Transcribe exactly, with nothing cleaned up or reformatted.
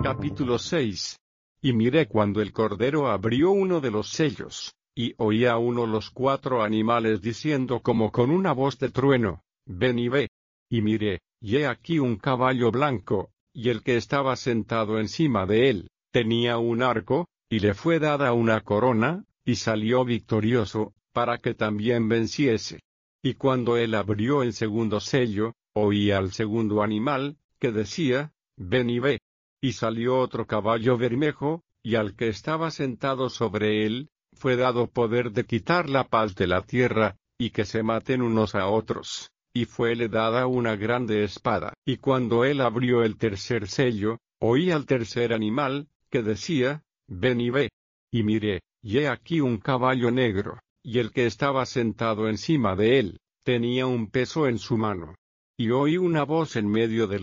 Capítulo seis. Y miré cuando el Cordero abrió uno de los sellos, y oí a uno los cuatro animales diciendo como con una voz de trueno: Ven y ve. Y miré, y he aquí un caballo blanco, y el que estaba sentado encima de él tenía un arco, y le fue dada una corona, y salió victorioso, para que también venciese. Y cuando él abrió el segundo sello, oí al segundo animal, que decía: Ven y ve. Y salió otro caballo bermejo, y al que estaba sentado sobre él fue dado poder de quitar la paz de la tierra, y que se maten unos a otros, y fuele dada una grande espada. Y cuando él abrió el tercer sello, oí al tercer animal, que decía: Ven y ve. Y miré, y he aquí un caballo negro, y el que estaba sentado encima de él tenía un peso en su mano. Y oí una voz en medio de